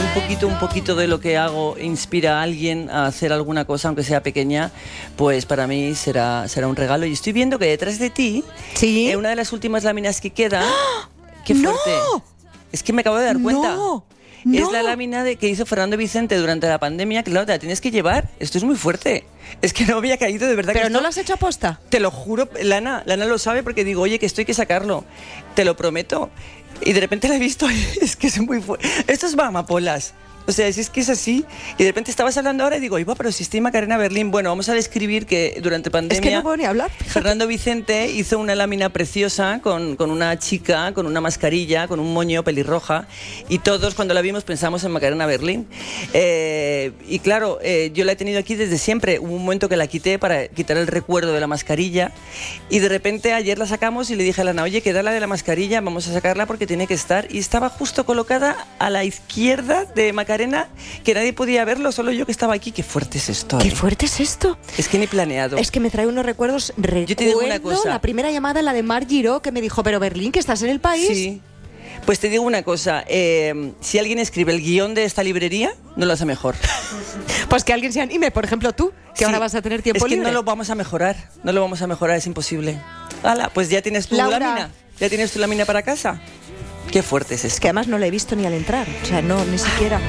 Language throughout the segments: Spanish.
un poquito de lo que hago inspira a alguien a hacer alguna cosa, aunque sea pequeña, pues para mí será un regalo. Y estoy viendo que detrás de ti, ¿sí? Una de las últimas láminas que queda, ¡qué fuerte! ¡No! Es que me acabo de dar cuenta. ¡No! Es la lámina que hizo Fernando Vicente durante la pandemia. Claro, te la tienes que llevar. Esto es muy fuerte. Es que no había caído, de verdad. ¿Pero que no lo has hecho aposta? Te lo juro, Lana lo sabe porque digo, oye, que esto hay que sacarlo. Te lo prometo. Y de repente la he visto, es que es muy fuerte. Esto es amapolas. O sea, si es que es así. Y de repente estabas hablando ahora y digo, iba, pero si estoy Macarena Berlín. Bueno, vamos a describir que durante pandemia... Es que no puedo ni hablar. Fernando Vicente hizo una lámina preciosa con una chica, con una mascarilla, con un moño pelirroja. Y todos cuando la vimos pensamos en Macarena Berlín. Y claro, yo la he tenido aquí desde siempre. Hubo un momento que la quité para quitar el recuerdo de la mascarilla. Y de repente ayer la sacamos y le dije a Lana, oye, queda la de la mascarilla, vamos a sacarla porque tiene que estar. Y estaba justo colocada a la izquierda de Macarena, que nadie podía verlo, solo yo que estaba aquí. Qué fuerte es esto. ¿Qué fuerte es esto? Es que ni planeado. Es que me trae unos recuerdos. Yo te digo una cosa. La primera llamada, la de Mar Giró, que me dijo, pero Berlín, que estás en el país. Sí. Pues te digo una cosa, si alguien escribe el guión de esta librería, no lo hace mejor. Pues que alguien se anime, por ejemplo tú, que sí, ahora vas a tener tiempo libre. Es que no lo vamos a mejorar, es imposible. ¡Hala! Pues ya tienes tu lámina. ¿Ya tienes tu lámina para casa? Qué fuerte es esto. Es que además no la he visto ni al entrar, o sea, no, ni siquiera.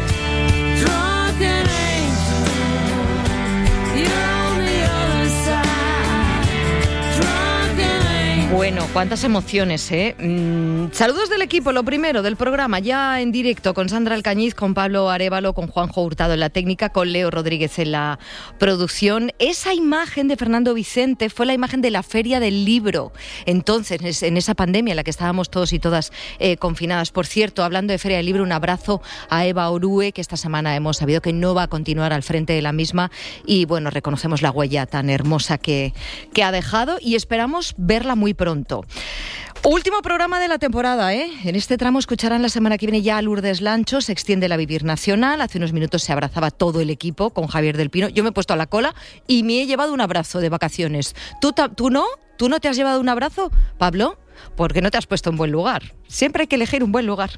Bueno, cuántas emociones, ¿eh? Saludos del equipo, lo primero, del programa, ya en directo, con Sandra Alcañiz, con Pablo Arévalo, con Juanjo Hurtado en la técnica, con Leo Rodríguez en la producción. Esa imagen de Fernando Vicente fue la imagen de la Feria del Libro, entonces, en esa pandemia en la que estábamos todos y todas confinadas. Por cierto, hablando de Feria del Libro, un abrazo a Eva Orue, que esta semana hemos sabido que no va a continuar al frente de la misma, y bueno, reconocemos la huella tan hermosa que ha dejado y esperamos verla muy pronto. Último programa de la temporada, ¿eh? En este tramo escucharán la semana que viene ya a Lourdes Lancho, se extiende la Vivir Nacional. Hace unos minutos se abrazaba todo el equipo con Javier del Pino. Yo me he puesto a la cola y me he llevado un abrazo de vacaciones. ¿Tú no? ¿Tú no te has llevado un abrazo, Pablo? Porque no te has puesto en buen lugar. Siempre hay que elegir un buen lugar.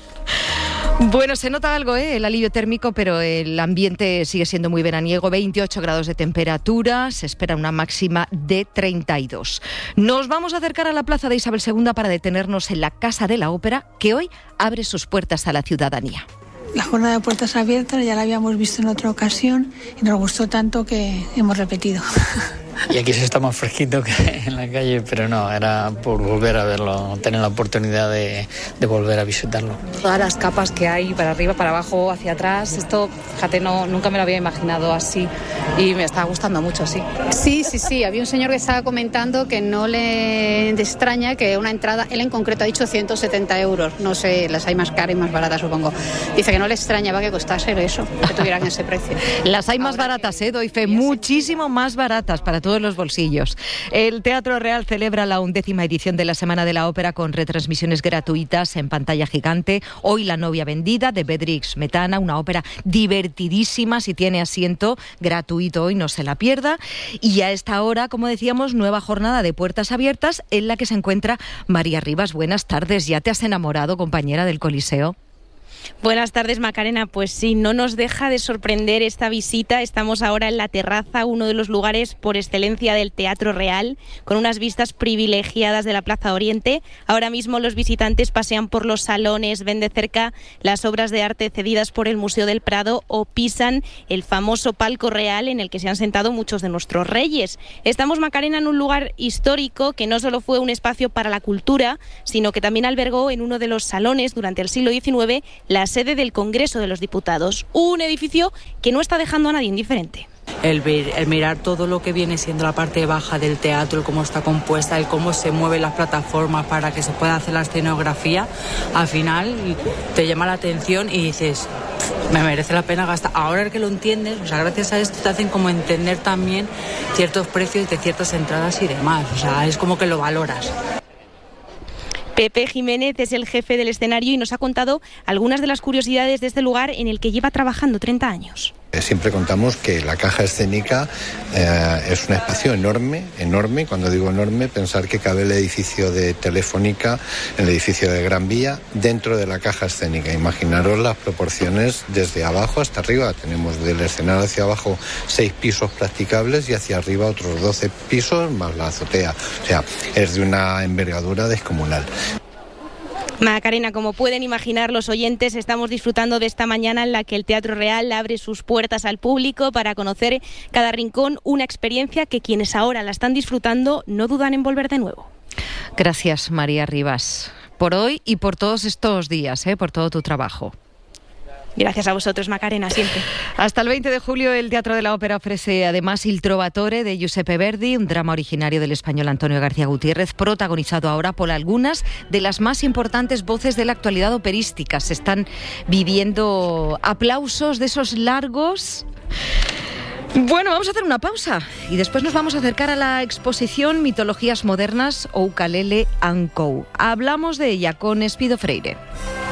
Bueno, se nota algo, el alivio térmico, pero el ambiente sigue siendo muy veraniego. 28 grados de temperatura, se espera una máxima de 32. Nos vamos a acercar a la Plaza de Isabel II para detenernos en la Casa de la Ópera, que hoy abre sus puertas a la ciudadanía. La jornada de puertas abiertas ya la habíamos visto en otra ocasión y nos gustó tanto que hemos repetido. Y aquí se está más fresquito que en la calle, pero no, era por volver a verlo, tener la oportunidad de volver a visitarlo. Todas las capas que hay, para arriba, para abajo, hacia atrás, esto, fíjate, nunca me lo había imaginado así y me está gustando mucho, sí. Sí, había un señor que estaba comentando que no le extraña que una entrada, él en concreto ha dicho 170 euros, no sé, las hay más caras y más baratas supongo. Dice que no le extrañaba que costase eso, que tuvieran ese precio. Las hay más baratas, doy fe, muchísimo más baratas para todos los bolsillos. El Teatro Real celebra la 11ª edición de la Semana de la Ópera con retransmisiones gratuitas en pantalla gigante. Hoy La novia vendida de Bedřich Smetana, una ópera divertidísima, si tiene asiento, gratuito hoy, no se la pierda. Y a esta hora, como decíamos, nueva jornada de puertas abiertas en la que se encuentra María Rivas. Buenas tardes, ¿ya te has enamorado, compañera del Coliseo? Buenas tardes, Macarena. Pues sí, no nos deja de sorprender esta visita. Estamos ahora en la terraza, uno de los lugares por excelencia del Teatro Real, con unas vistas privilegiadas de la Plaza Oriente. Ahora mismo los visitantes pasean por los salones, ven de cerca las obras de arte cedidas por el Museo del Prado o pisan el famoso palco real en el que se han sentado muchos de nuestros reyes. Estamos, Macarena, en un lugar histórico que no solo fue un espacio para la cultura, sino que también albergó en uno de los salones durante el siglo XIX la sede del Congreso de los Diputados, un edificio que no está dejando a nadie indiferente. El mirar todo lo que viene siendo la parte baja del teatro, el cómo está compuesta, el cómo se mueven las plataformas para que se pueda hacer la escenografía, al final te llama la atención y dices, me merece la pena gastar. Ahora que lo entiendes, o sea, gracias a esto te hacen como entender también ciertos precios de ciertas entradas y demás, o sea, es como que lo valoras. Pepe Jiménez es el jefe del escenario y nos ha contado algunas de las curiosidades de este lugar en el que lleva trabajando 30 años. Siempre contamos que la caja escénica es un espacio enorme. Cuando digo enorme, pensar que cabe el edificio de Telefónica, el edificio de Gran Vía, dentro de la caja escénica. Imaginaros las proporciones desde abajo hasta arriba. Tenemos del escenario hacia abajo 6 pisos practicables y hacia arriba otros 12 pisos más la azotea. O sea, es de una envergadura descomunal. Macarena, como pueden imaginar los oyentes, estamos disfrutando de esta mañana en la que el Teatro Real abre sus puertas al público para conocer cada rincón, una experiencia que quienes ahora la están disfrutando no dudan en volver de nuevo. Gracias, María Rivas, por hoy y por todos estos días, por todo tu trabajo. Gracias a vosotros, Macarena, siempre. Hasta el 20 de julio el Teatro de la Ópera ofrece además Il Trovatore de Giuseppe Verdi, un drama originario del español Antonio García Gutiérrez, protagonizado ahora por algunas de las más importantes voces de la actualidad operística. Se están viviendo aplausos de esos largos. Bueno, vamos a hacer una pausa y después nos vamos a acercar a la exposición Mitologías Modernas o Ukulele & Co. Hablamos de ella con Espido Freire.